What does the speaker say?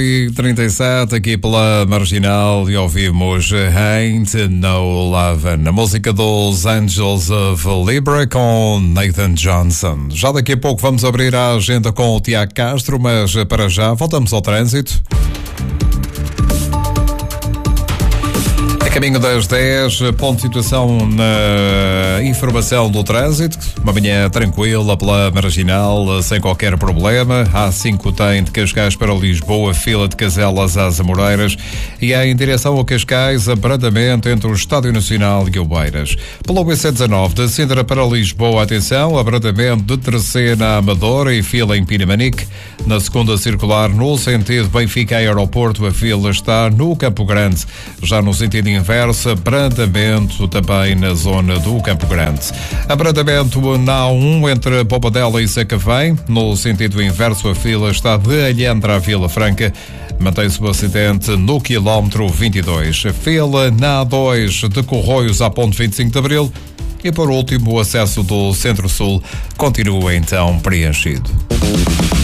37 aqui pela Marginal e ouvimos Ain't No Lovin', a música dos Angels of Libra com Nathan Johnson. Já daqui a pouco vamos abrir a agenda com o Tiago Castro, mas para já voltamos ao trânsito. A caminho das 10, ponto de situação na informação do trânsito. Uma manhã tranquila pela Marginal, sem qualquer problema. A A5 tem de Cascais para Lisboa, fila de Caselas às Amoreiras, e em direção a Cascais, abrandamento entre o Estádio Nacional e Oeiras. Pelo BC19, de Sintra para Lisboa, atenção, abrandamento de Terceira à Amadora e fila em Pinamanique. Na segunda circular, no sentido Benfica-Aeroporto, a fila está no Campo Grande. Já no sentido inverso, abrandamento também na zona do Campo Grande. Abrandamento na A1 entre Bobadela e Sacavém. No sentido inverso, a fila está de Alhandra à Vila Franca. Mantém-se o acidente no quilómetro 22. A fila na A2 de Corroios à ponte 25 de Abril. E por último, o acesso do Centro-Sul continua então preenchido.